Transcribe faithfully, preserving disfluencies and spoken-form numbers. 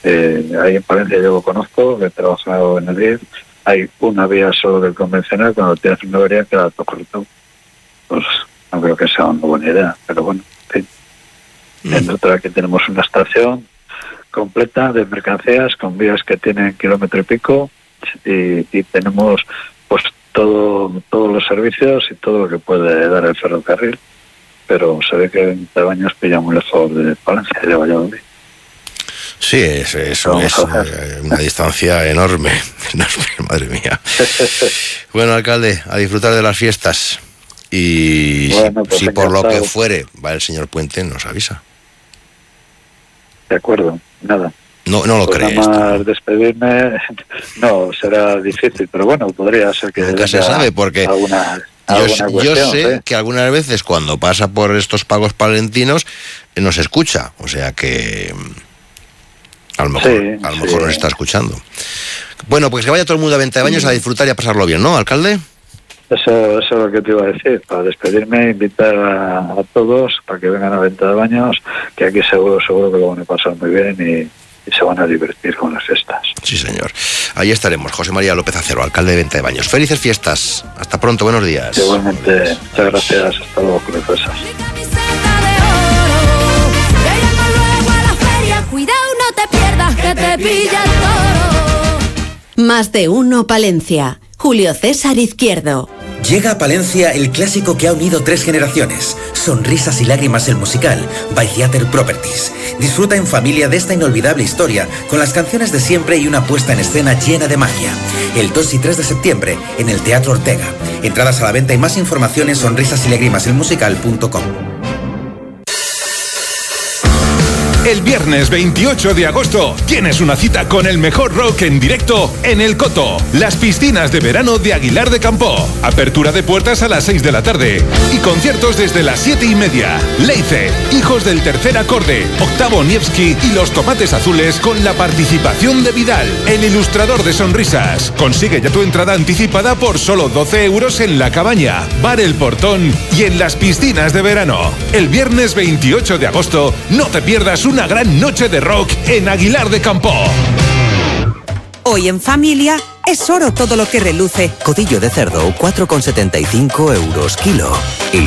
Eh, ahí en Palencia yo lo conozco, he trabajado en el D I F. Hay una vía solo del convencional, cuando tienes una avería queda todo corto. Pues no creo que sea una buena idea, pero bueno, en fin. Mm. En otra aquí tenemos una estación completa de mercancías con vías que tienen kilómetro y pico y, y tenemos pues todo todos los servicios y todo lo que puede dar el ferrocarril, pero se ve que en Tabaños pilla muy lejos de Palencia y de Valladolid. Sí, es, eso es eh, una distancia enorme, enorme, madre mía. Bueno, alcalde, a disfrutar de las fiestas. Y bueno, pues si, si por lo que fuere va el señor Puente, nos avisa. De acuerdo, nada. No, no lo pues crees. Nada más despedirme, no, será difícil, pero bueno, podría ser que... Nunca se sabe, porque alguna, yo, alguna cuestión, yo sé ¿eh? que algunas veces cuando pasa por estos pagos palentinos eh, nos escucha, o sea que... A lo mejor, sí, a lo mejor sí. nos está escuchando. Bueno, pues que vaya todo el mundo a Venta de Baños a disfrutar y a pasarlo bien, ¿no, alcalde? Eso, eso es lo que te iba a decir. Para despedirme, invitar a, a todos para que vengan a Venta de Baños, que aquí seguro, seguro que lo van a pasar muy bien y, y se van a divertir con las fiestas. Sí, señor. Ahí estaremos. José María López Acero, alcalde de Venta de Baños. Felices fiestas. Hasta pronto, buenos días. Igualmente, muchas gracias. Hasta luego, princesas. Cuidado, no te pierdas, que te pilla el toro. Más de uno Palencia. Julio César Izquierdo. Llega a Palencia el clásico que ha unido tres generaciones. Sonrisas y lágrimas el musical, by Theater Properties. Disfruta en familia de esta inolvidable historia, con las canciones de siempre y una puesta en escena llena de magia. El dos y tres de septiembre, en el Teatro Ortega. Entradas a la venta y más información en sonrisas y lágrimas el musical punto com. El viernes veintiocho de agosto tienes una cita con el mejor rock en directo en El Coto, las piscinas de verano de Aguilar de Campoo. Apertura de puertas a las seis de la tarde y conciertos desde las siete y media. Leice, Hijos del Tercer Acorde, Octavo Nievski y Los Tomates Azules con la participación de Vidal, el ilustrador de sonrisas. Consigue ya tu entrada anticipada por solo doce euros en La Cabaña, Bar El Portón y en las piscinas de verano. El viernes veintiocho de agosto no te pierdas un una gran noche de rock en Aguilar de Campoo. Hoy en familia es oro todo lo que reluce. Codillo de cerdo, cuatro con setenta y cinco euros kilo. Y